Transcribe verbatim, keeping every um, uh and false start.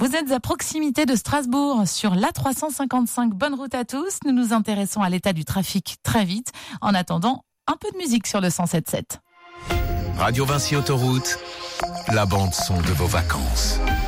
Vous êtes à proximité de Strasbourg, sur l'A trois cent cinquante-cinq. Bonne route à tous. Nous nous intéressons à l'état du trafic très vite. En attendant, un peu de musique sur le cent sept virgule sept. Radio Vinci Autoroute, la bande son de vos vacances.